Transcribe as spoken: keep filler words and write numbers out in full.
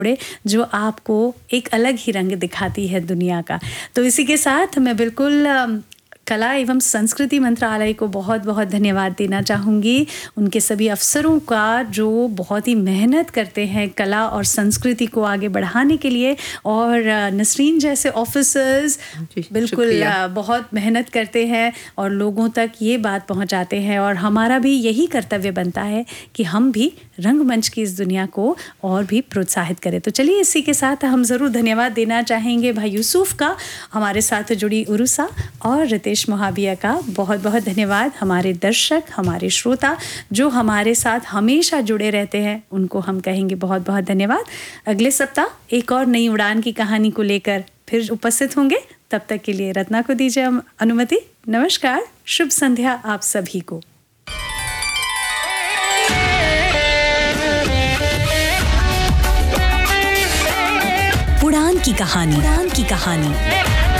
जो आपको एक अलग ही रंग दिखाती है दुनिया का। तो इसी के साथ मैं बिल्कुल कला एवं संस्कृति मंत्रालय को बहुत बहुत धन्यवाद देना चाहूँगी, उनके सभी अफसरों का जो बहुत ही मेहनत करते हैं कला और संस्कृति को आगे बढ़ाने के लिए, और नसरीन जैसे ऑफिसर्स बिल्कुल बहुत मेहनत करते हैं और लोगों तक ये बात पहुंचाते हैं, और हमारा भी यही कर्तव्य बनता है कि हम भी रंगमंच की इस दुनिया को और भी प्रोत्साहित करें। तो चलिए इसी के साथ हम ज़रूर धन्यवाद देना चाहेंगे भाई यूसुफ का, हमारे साथ जुड़ी उरुसा, और रितेश मोहाबिया का बहुत बहुत धन्यवाद। हमारे दर्शक, हमारे श्रोता जो हमारे साथ हमेशा जुड़े रहते हैं, उनको हम कहेंगे बहुत बहुत धन्यवाद। अगले सप्ताह एक और नई उड़ान की कहानी को लेकर फिर उपस्थित होंगे। तब तक के लिए रत्ना को दीजिए अनुमति। नमस्कार, शुभ संध्या आप सभी को। उड़ान की कहानी, उड़ान की कहानी।